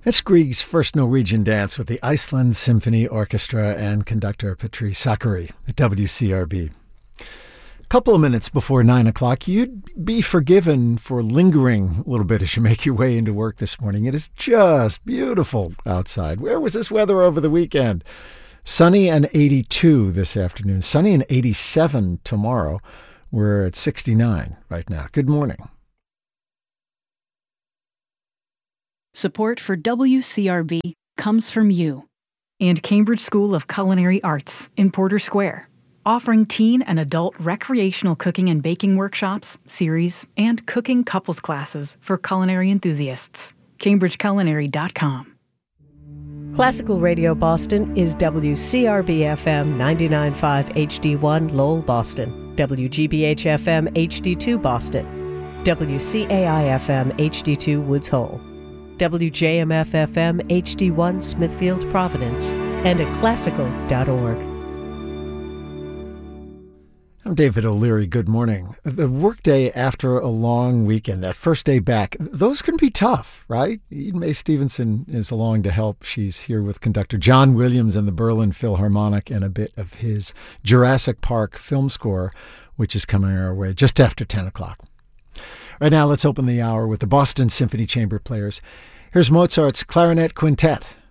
It's Grieg's first Norwegian dance with the Iceland Symphony Orchestra and conductor Patrice Sakari at WCRB. A couple of minutes before 9 o'clock, you'd be forgiven for lingering a little bit as you make your way into work this morning. It is just beautiful outside. Where was this weather over the weekend? Sunny and 82 this afternoon. Sunny and 87 tomorrow. We're at 69 right now. Good morning. Support for WCRB comes from you and Cambridge School of Culinary Arts in Porter Square, offering teen and adult recreational cooking and baking workshops, series, and cooking couples classes for culinary enthusiasts. CambridgeCulinary.com. Classical Radio Boston is WCRB-FM 99.5 HD1 Lowell, Boston, WGBH-FM HD2 Boston, WCAI-FM HD2 Woods Hole, WJMF-FM HD1 Smithfield, Providence, and at classical.org. I'm David O'Leary. Good morning. The workday after a long weekend, that first day back, those can be tough, right? Eden Mae Stevenson is along to help. She's here with conductor John Williams and the Berlin Philharmonic and a bit of his Jurassic Park film score, which is coming our way just after 10 o'clock. Right now, let's open the hour with the Boston Symphony Chamber Players. Here's Mozart's Clarinet Quintet.